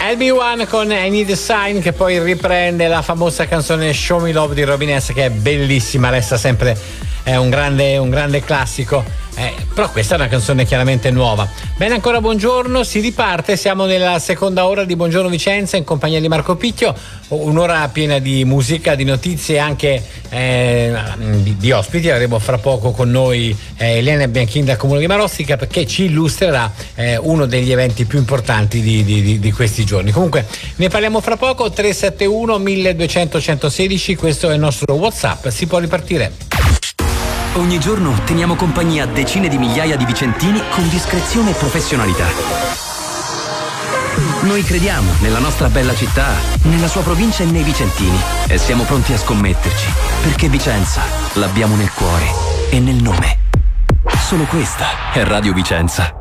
LB1 con I Need a Sign, che poi riprende la famosa canzone Show Me Love di Robin S, che è bellissima, resta sempre un grande classico. Però questa è una canzone chiaramente nuova. Bene, ancora buongiorno, si riparte, siamo nella seconda ora di Buongiorno Vicenza in compagnia di Marco Picchio, un'ora piena di musica, di notizie e anche di ospiti. Avremo fra poco con noi Elena Bianchin dal Comune di Marostica, perché ci illustrerà uno degli eventi più importanti di questi giorni. Comunque ne parliamo fra poco. 371 1200 116, questo è il nostro WhatsApp, si può ripartire. Ogni giorno teniamo compagnia a decine di migliaia di vicentini con discrezione e professionalità. Noi crediamo nella nostra bella città, nella sua provincia e nei vicentini, e siamo pronti a scommetterci, perché Vicenza l'abbiamo nel cuore e nel nome. Solo questa è Radio Vicenza.